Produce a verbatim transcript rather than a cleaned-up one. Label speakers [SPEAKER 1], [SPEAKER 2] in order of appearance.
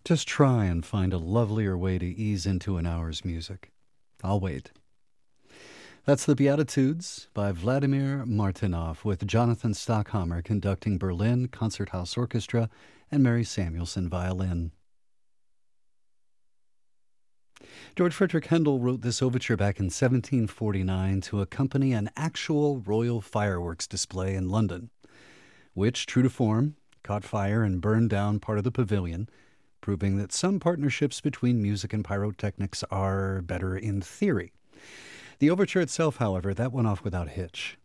[SPEAKER 1] Just try and find a lovelier way to ease into an hour's music. I'll wait. That's the Beatitudes by Vladimir Martynov, with Jonathan Stockhammer conducting Berlin Concerthouse Orchestra and Mary Samuelson violin. George Frederick Handel wrote this overture back in seventeen forty-nine to accompany an actual royal fireworks display in London, which, true to form, caught fire and burned down part of the pavilion, proving that some partnerships between music and pyrotechnics are better in theory. The overture itself, however, that went off without a hitch.